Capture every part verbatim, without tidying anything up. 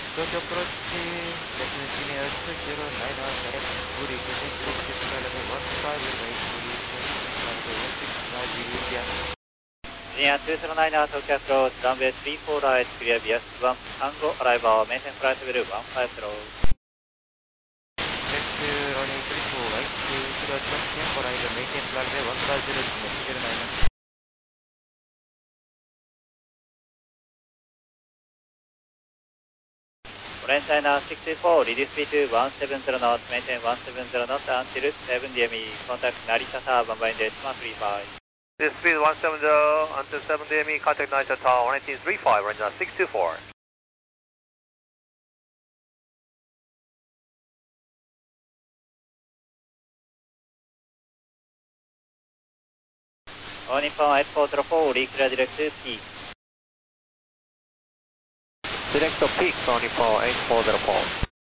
Tokyo approach, destination two zero nine one, direct Puri, six runway one five eight, runway one six five zero, India. India two zero nine, Tokyo approach, runway three four right, clear B S one, Tango, arrival, maintain flight level one five zero. Next, runway three four right, zero one, arrival, maintain flight level one five zero, two zero nine. Orange China six two four, reduce speed to one seven zero knots, maintain one seven zero knots until seven D M E, contact Narita Tower, one by decimal three five. This speed one seven zero until seven D M E, contact Narita Tower, one eighteen three five, range six two four. All Nippon eight four zero four, reclear direct to peak. Direct to peak, All Nippon eight four zero four.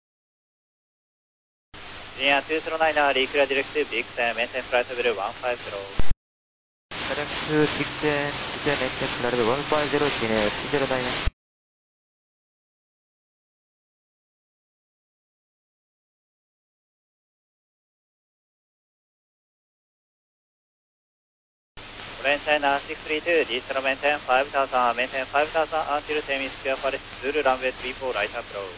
India two zero nine, reclear direct to peak, maintain flight level one five zero. Direct to six ten, maintain flight level one five zero, two zero nine. Orange China six three two, destroy maintain five thousand, maintain five thousand until ten is clear for Zulu runway three four right approach.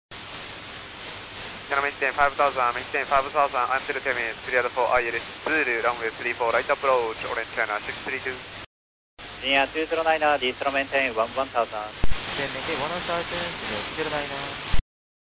Can maintain five thousand, maintain five thousand until ten is cleared for I L S Zulu runway three four right approach, Orange China six three two. India two zero nine, destroy maintain one one thousand. Then maintain one thousand, two zero nine.